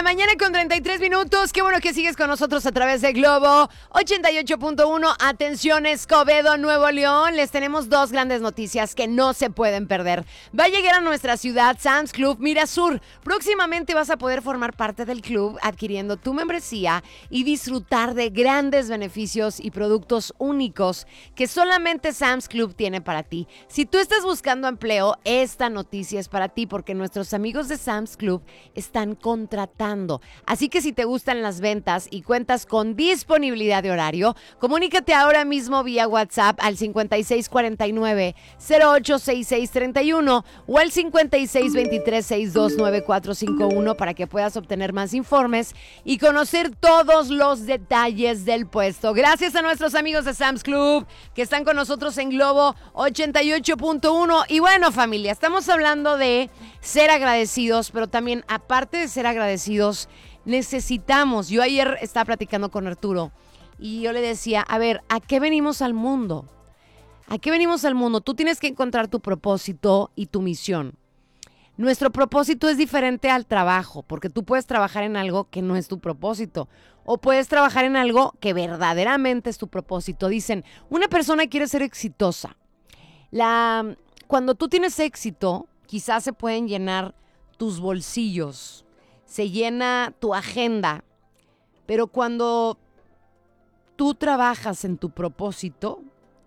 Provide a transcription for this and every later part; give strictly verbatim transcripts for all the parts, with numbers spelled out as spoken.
mañana con treinta y tres minutos. Qué bueno que sigues con nosotros a través de Globo ochenta y ocho punto uno. Atención, Escobedo, Nuevo León. Les tenemos dos grandes noticias que no se pueden perder. Va a llegar a nuestra ciudad Sam's Club Mirasur. Próximamente vas a poder formar parte del club adquiriendo tu membresía y disfrutar de grandes beneficios y productos únicos que solamente Sam's Club tiene para ti. Si tú estás buscando empleo, esta noticia es para ti porque nuestros amigos de Sam's Club están contratando. Así que si te gustan las ventas y cuentas con disponibilidad de horario, comunícate ahora mismo vía WhatsApp al cincuenta y seis cuarenta y nueve, cero ocho sesenta y seis treinta y uno o al cincuenta y seis veintitrés, sesenta y dos noventa y cuatro cincuenta y uno para que puedas obtener más informes y conocer todos los detalles del puesto. Gracias a nuestros amigos de Sam's Club que están con nosotros en Globo ochenta y ocho punto uno. Y bueno, familia, estamos hablando de ser agradecidos, pero también aparte de ser agradecidos, necesitamos, yo ayer estaba platicando con Arturo y yo le decía, a ver, ¿a qué venimos al mundo? ¿A qué venimos al mundo? Tú tienes que encontrar tu propósito y tu misión. Nuestro propósito es diferente al trabajo, porque tú puedes trabajar en algo que no es tu propósito, o puedes trabajar en algo que verdaderamente es tu propósito. Dicen, una persona quiere ser exitosa. La, cuando tú tienes éxito, quizás se pueden llenar tus bolsillos, se llena tu agenda, pero cuando tú trabajas en tu propósito,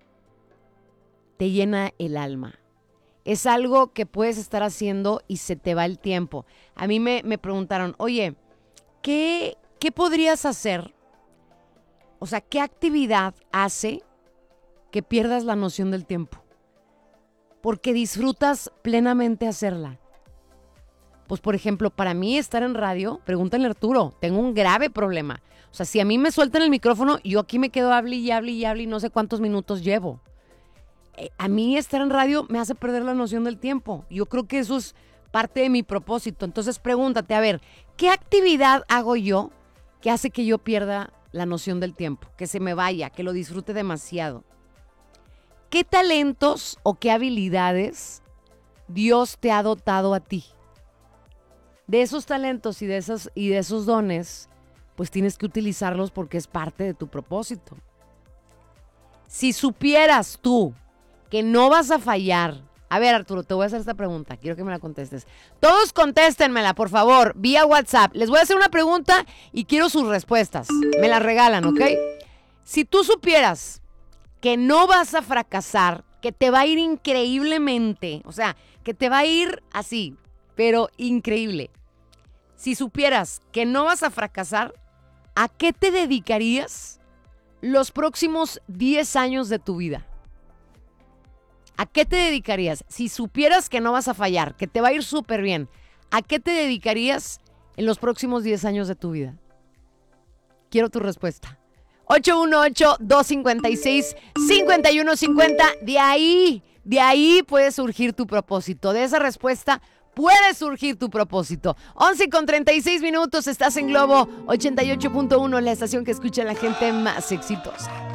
te llena el alma. Es algo que puedes estar haciendo y se te va el tiempo. A mí me, me preguntaron, oye, ¿qué, ¿qué podrías hacer? O sea, ¿qué actividad hace que pierdas la noción del tiempo? Porque disfrutas plenamente hacerla. Pues, por ejemplo, para mí estar en radio, pregúntale a Arturo, tengo un grave problema. O sea, si a mí me sueltan el micrófono, yo aquí me quedo hable y hable y hable y no sé cuántos minutos llevo. Eh, a mí estar en radio me hace perder la noción del tiempo. Yo creo que eso es parte de mi propósito. Entonces, pregúntate, a ver, ¿qué actividad hago yo que hace que yo pierda la noción del tiempo? Que se me vaya, que lo disfrute demasiado. ¿Qué talentos o qué habilidades Dios te ha dotado a ti? De esos talentos y de esos, y de esos dones, pues tienes que utilizarlos porque es parte de tu propósito. Si supieras tú que no vas a fallar. A ver, Arturo, te voy a hacer esta pregunta. Quiero que me la contestes. Todos contéstenmela, por favor, vía WhatsApp. Les voy a hacer una pregunta y quiero sus respuestas. Me las regalan, ¿ok? Si tú supieras que no vas a fracasar, que te va a ir increíblemente, o sea, que te va a ir así, pero increíble. Si supieras que no vas a fracasar, ¿a qué te dedicarías los próximos diez años de tu vida? ¿A qué te dedicarías? Si supieras que no vas a fallar, que te va a ir súper bien, ¿a qué te dedicarías en los próximos diez años de tu vida? Quiero tu respuesta. ocho uno ocho, dos cinco seis, cinco uno cinco cero. De ahí, de ahí puede surgir tu propósito. De esa respuesta puede surgir tu propósito. once con treinta y seis minutos, estás en Globo ochenta y ocho punto uno, la estación que escucha a la gente más exitosa.